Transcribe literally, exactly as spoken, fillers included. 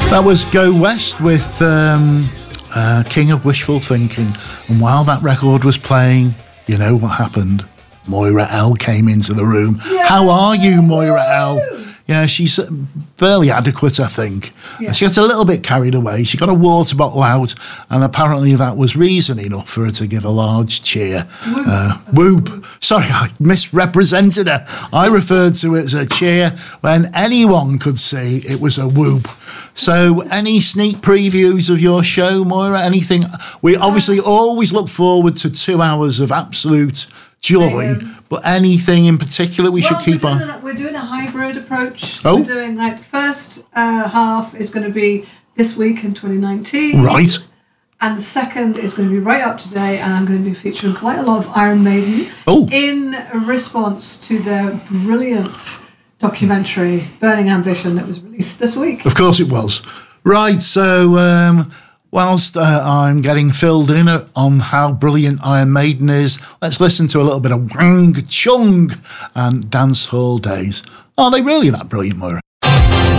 That was Go West with um, uh, King of Wishful Thinking. And while that record was playing, you know what happened? Moira L came into the room. Yeah. How are you, Moira L? Yeah, she's fairly adequate, I think. Yeah. She gets a little bit carried away. She got a water bottle out, and apparently that was reason enough for her to give a large cheer. Whoop. Uh, whoop. Sorry, I misrepresented her. I referred to it as a cheer when anyone could see it was a whoop. So, any sneak previews of your show, Moira? Anything? We obviously always look forward to two hours of absolute joy, um, but anything in particular we well, should keep we're on? A, we're doing a hybrid approach. Oh. We're doing like the first uh, half is going to be this week in twenty nineteen. Right. And the second is going to be right up to date, and I'm going to be featuring quite a lot of Iron Maiden oh. in response to their brilliant documentary, Burning Ambition, that was released this week. Of course it was. Right, so um, whilst uh, I'm getting filled in on how brilliant Iron Maiden is, let's listen to a little bit of Wang Chung and Dance Hall Days. Are they really that brilliant, Moira?